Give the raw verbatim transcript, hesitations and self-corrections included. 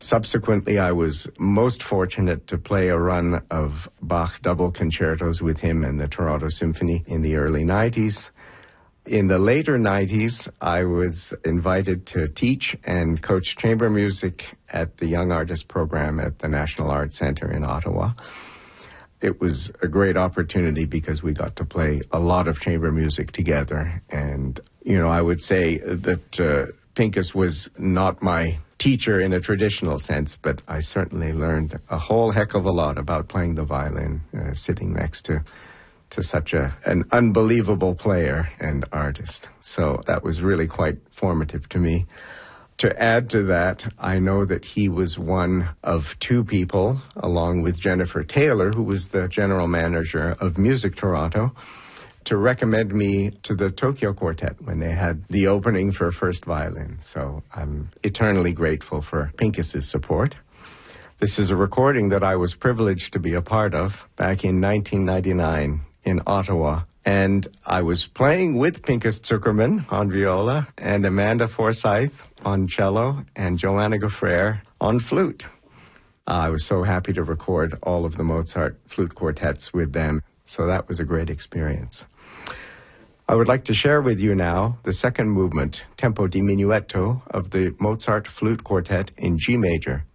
Subsequently, I was most fortunate to play a run of Bach double concertos with him and the Toronto Symphony in the early nineties. In the later nineties, I was invited to teach and coach chamber music at the Young Artist Program at the National Arts Centre in Ottawa. It was a great opportunity because we got to play a lot of chamber music together. And, you know, I would say that uh, Pinchas was not my teacher in a traditional sense, but I certainly learned a whole heck of a lot about playing the violin, uh, sitting next to to such a an unbelievable player and artist. So that was really quite formative to me. To add to that, I know that he was one of two people, along with Jennifer Taylor, who was the general manager of Music Toronto, to recommend me to the Tokyo Quartet when they had the opening for First Violin. So I'm eternally grateful for Pinchas's support. This is a recording that I was privileged to be a part of back in nineteen ninety-nine in Ottawa. And I was playing with Pinchas Zuckerman on viola and Amanda Forsyth on cello and Joanna Gaffrere on flute. I was so happy to record all of the Mozart flute quartets with them. So that was a great experience. I would like to share with you now the second movement, Tempo di Minuetto, of the Mozart Flute Quartet in G major.